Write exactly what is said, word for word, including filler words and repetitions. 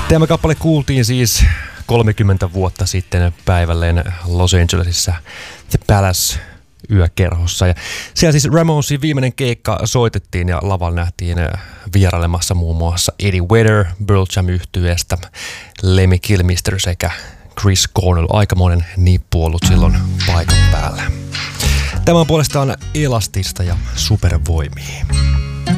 Tämä kappale kuultiin siis kolmekymmentä vuotta sitten päivälleen Los Angelesissa The Palace yökerhossa. Ja siellä siis Ramonesin viimeinen keikka soitettiin ja lavalla nähtiin vierailemassa muun muassa Eddie Vedder, Pearl Jam -yhtyeestä, Lemmy Kilmister sekä Chris Cornell. Aikamoinen nippu ollut silloin paikan päällä. Tämä on puolestaan elastista ja supervoimia.